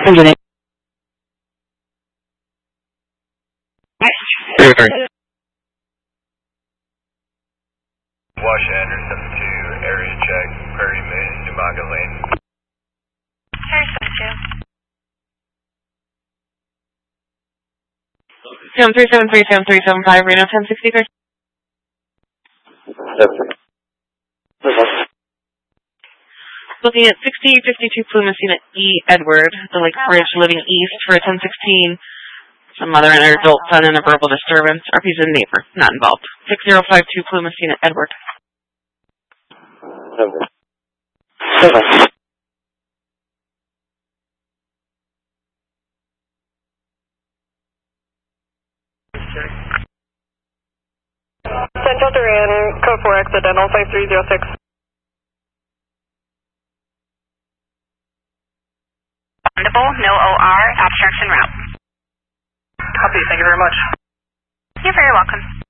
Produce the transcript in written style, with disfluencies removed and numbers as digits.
Engineer. Wash Anderson to area check, Prairie Moon, Numaga Lane. Harrison 2. 7373735, Reno 1063. Looking at 6852 Plumas Unit E, Edward, the Lake Bridge, living east for a 1016. Some mother and her adult son in a verbal disturbance. RP's a neighbor, not involved. 6052 Plumas Unit, Edward. Central Duran, code 4 accidental 5306. No OR, abstracts en route. Copy, thank you very much. You're very welcome.